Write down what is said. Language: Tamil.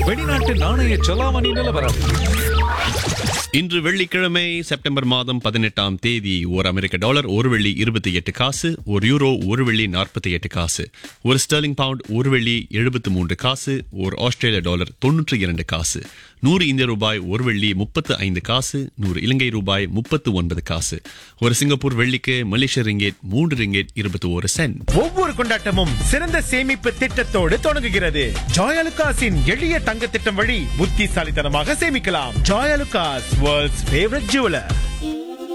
வெளிநாட்டு நாணய செலாவணி நிலவரம். இன்று வெள்ளிக்கிழமை செப்டம்பர் மாதம் 18ஆம் தேதி ஒரு அமெரிக்க டாலர் ஒரு வெள்ளி 28 காசு, ஒரு யூரோ ஒரு வெள்ளி 48 காசு, ஒரு ஸ்டெர்லிங் பவுண்ட் ஒரு வெள்ளி 73 காசு, ஒரு ஆஸ்திரேலிய டாலர் 92 காசு, 100 இந்திய ரூபாய் ஒரு வெள்ளி 35 காசு, 100 இலங்கை ரூபாய் 39 காசு, ஒரு சிங்கப்பூர் வெள்ளிக்கு மலேசிய ரிங்கெட் 3 ரிங்கெட் 21 சென்ட். ஒவ்வொரு கொண்டாட்டமும் சிறந்த சேமிப்பு திட்டத்தோடு தொடங்குகிறது. ஜாயலுகாஸின் எளிய தங்க திட்டம் வழி புத்திசாலித்தனமாக சேமிக்கலாம். Joyalukkas, world's favourite jeweller.